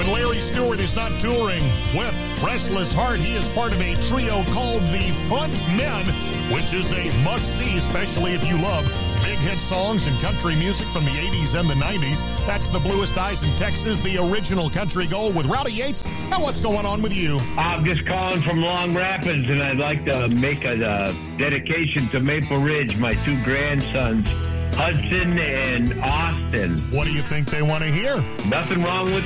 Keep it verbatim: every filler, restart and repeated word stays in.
And Larry Stewart is not touring with Restless Heart. He is part of a trio called the Front Men, which is a must-see, especially if you love big hit songs and country music from the eighties and the nineties. That's The Bluest Eyes in Texas, the original country gold with Rowdy Yates. And what's going on with you? I'm just calling from Long Rapids, and I'd like to make a uh, dedication to Maple Ridge, my two grandsons, Hudson and Austin. What do you think they want to hear? Nothing wrong with